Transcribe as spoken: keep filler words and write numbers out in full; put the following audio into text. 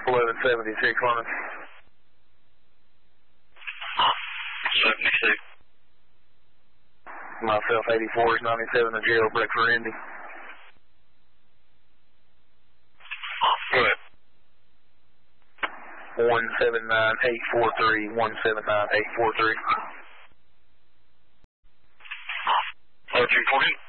eleven seventy-six London. seventy-six. Myself, eighty-four is ninety-seven, a jailbreak for Indy. Go ahead. one seven nine eight four three, one seven nine eight four three. oh three fourteen.